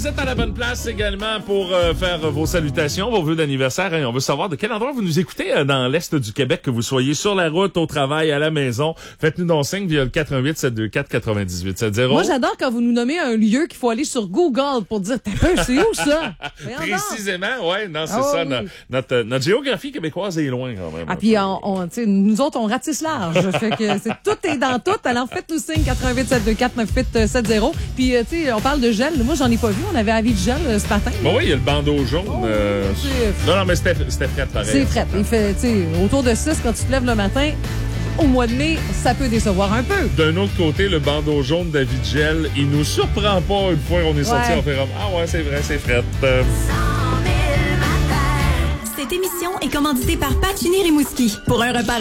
Vous êtes à la bonne place également pour faire vos salutations, vos vœux d'anniversaire. Et on veut savoir de quel endroit vous nous écoutez dans l'Est du Québec, que vous soyez sur la route, au travail, à la maison. Faites-nous donc signe via le 88 724 98 70. Moi, j'adore quand vous nous nommez un lieu qu'il faut aller sur Google pour dire, t'as peur, c'est où ça? Précisément, ouais, non, c'est Ah, ça. oui. Notre géographie québécoise est loin quand même. Ah, puis tu sais, nous autres, on ratisse large. Fait que tout est dans tout. Alors, faites-nous signe 88 724 98 70. Puis, tu sais, on parle de gel. Moi, j'en ai pas vu. On avait avis de gel ce matin. Bon, oui, il y a le bandeau jaune. Non, mais c'était frais pareil. C'est frais. Il fait, tu sais, autour de 6 quand tu te lèves le matin. Au mois de mai, ça peut décevoir un peu. D'un autre côté, le bandeau jaune d'Avidgel, il nous surprend pas une fois qu'on est sorti, on fait comme, ah ouais, c'est vrai, c'est fret. Cette émission est commanditée par Pacini Rimouski. Pour un repas